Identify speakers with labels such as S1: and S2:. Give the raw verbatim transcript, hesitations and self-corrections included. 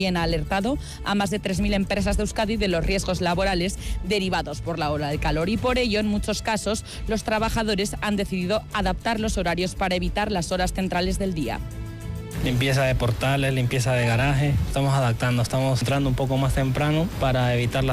S1: También ha alertado a más de tres mil empresas de Euskadi de los riesgos laborales derivados por la ola de calor y por ello, en muchos casos, los trabajadores han decidido adaptar los horarios para evitar las horas centrales del día.
S2: Limpieza de portales, limpieza de garaje, estamos adaptando, estamos entrando un poco más temprano para evitar las